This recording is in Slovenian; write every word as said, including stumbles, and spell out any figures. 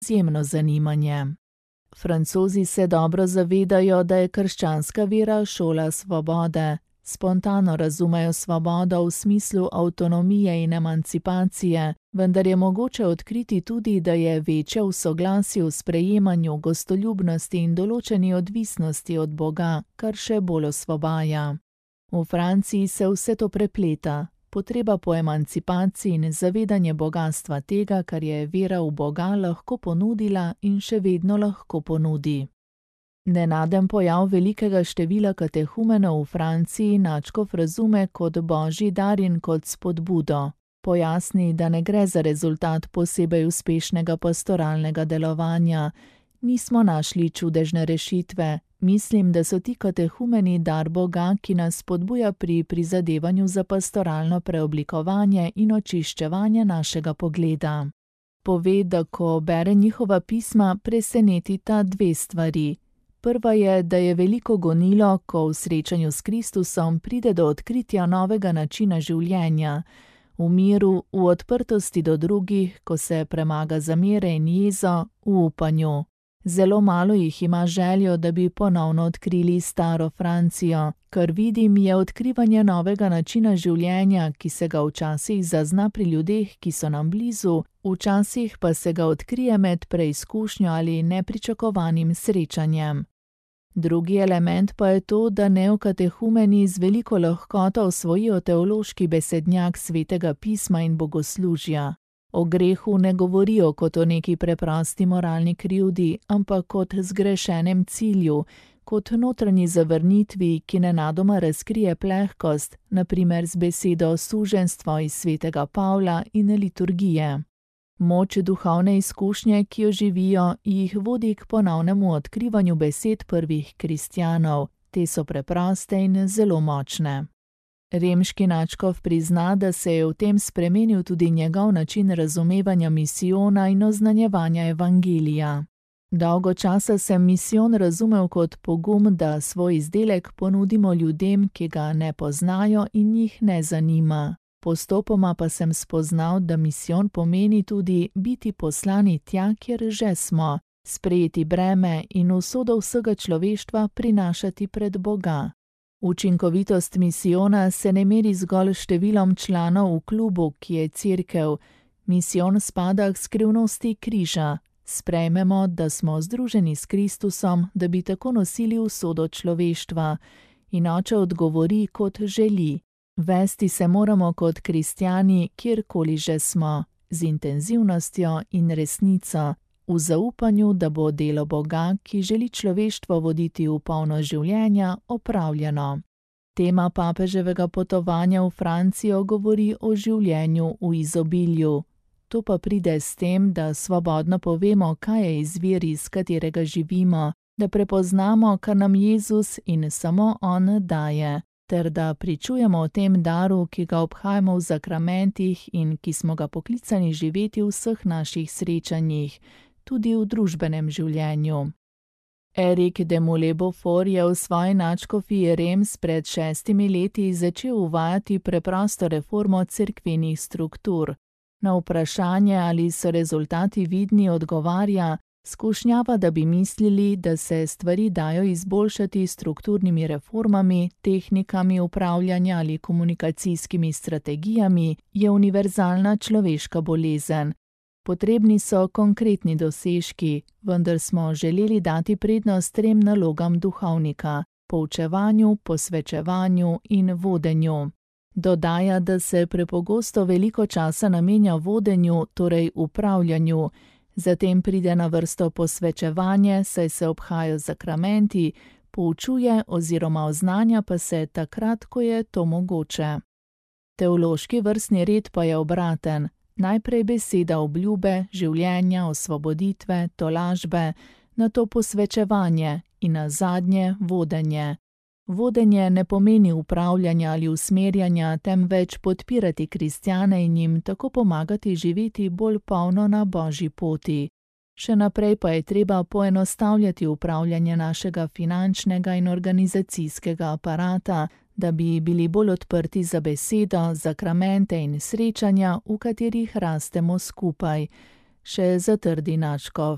izjemno zanimanje. Francozi se dobro zavedajo, da je krščanska vera šola svobode. Spontano razumejo svobodo v smislu avtonomije in emancipacije, vendar je mogoče odkriti tudi, da je večja v soglasju, sprejemanju, gostoljubnosti in določeni odvisnosti od Boga, kar še bolj osvobaja. V Franciji se vse to prepleta. Potreba po emancipaciji in zavedanje bogastva tega, kar je vera v Boga lahko ponudila in še vedno lahko ponudi. Nenaden pojav velikega števila katehumenov v Franciji nadškof razume kot božji dar in kot spodbudo. Pojasni, da ne gre za rezultat posebej uspešnega pastoralnega delovanja. Nismo našli čudežne rešitve. Mislim, da so ti katehumeni dar Boga, ki nas spodbuja pri prizadevanju za pastoralno preoblikovanje in očiščevanje našega pogleda. Pove, da ko bere njihova pisma, presenetita dve stvari. Prva je, da je veliko gonilo, ko v srečanju s Kristusom pride do odkritja novega načina življenja. V miru, v odprtosti do drugih, ko se premaga zamere in jezo, v upanju. Zelo malo jih ima željo, da bi ponovno odkrili staro Francijo. Kar vidim, je odkrivanje novega načina življenja, ki se ga včasih zazna pri ljudeh, ki so nam blizu, včasih pa se ga odkrije med preizkušnjo ali nepričakovanim srečanjem. Drugi element pa je to, da neokatehumeni z veliko lahkoto osvojijo teološki besednjak svetega pisma in bogoslužja. O grehu ne govorijo kot o neki preprosti moralni krivdi, ampak kot zgrešenem cilju, kot notranji zavrnitvi, ki nenadoma razkrije plehkost, na primer z besedo suženjstvo iz svetega Pavla in liturgije. Moč duhovne izkušnje, ki jo živijo, jih vodi k ponovnemu odkrivanju besed prvih kristjanov. Te so preproste in zelo močne. Remški nadškof prizna, da se je v tem spremenil tudi njegov način razumevanja misijona in oznanjevanja evangelija. Dolgo časa sem misijon razumel kot pogum, da svoj izdelek ponudimo ljudem, ki ga ne poznajo in jih ne zanima. Postopoma pa sem spoznal, da misijon pomeni tudi biti poslani tja, kjer že smo, sprejeti breme in usodo vsega človeštva prinašati pred Boga. Učinkovitost misijona se ne meri zgolj številom članov v klubu, ki je cerkev. Misijon spada k skrivnosti križa. Sprejmemo, da smo združeni s Kristusom, da bi tako nosili usodo človeštva. In oče odgovori, kot želi. Vesti se moramo kot kristjani, kjerkoli že smo, z intenzivnostjo in resnico, v zaupanju, da bo delo Boga, ki želi človeštvo voditi v polno življenja, opravljeno. Tema papeževega potovanja v Francijo govori o življenju v izobilju. To pa pride s tem, da svobodno povemo, kaj je izvir, iz katerega živimo, da prepoznamo, kar nam Jezus in samo On daje, ter da pričujemo o tem daru, ki ga obhajamo v zakramentih in ki smo ga poklicani živeti v vseh naših srečanjih, tudi v družbenem življenju. Erik de Moulay-Beaufort je v svoji nadškofiji Reims pred šestimi leti začel uvajati preprosto reformo cerkvenih struktur. Na vprašanje, ali so rezultati vidni, odgovarja: skušnjava, da bi mislili, da se stvari dajo izboljšati s strukturnimi reformami, tehnikami upravljanja ali komunikacijskimi strategijami, je univerzalna človeška bolezen. Potrebni so konkretni dosežki, vendar smo želeli dati prednost trem nalogam duhovnika: poučevanju, posvečevanju in vodenju. Dodaja, da se prepogosto veliko časa namenja vodenju, torej upravljanju. Zatem pride na vrsto posvečevanje, saj se obhajajo zakramenti, poučuje oziroma oznanja pa se takrat, ko je to mogoče. Teološki vrstni red pa je obraten. Najprej beseda obljube, življenja, osvoboditve, tolažbe, nato posvečevanje in nazadnje vodenje. Vodenje ne pomeni upravljanja ali usmerjanja, temveč podpirati kristjane in jim tako pomagati živeti bolj polno na Božji poti. Še naprej pa je treba poenostavljati upravljanje našega finančnega in organizacijskega aparata, da bi bili bolj odprti za besedo, zakramente in srečanja, v katerih rastemo skupaj, še zatrdi nadškof.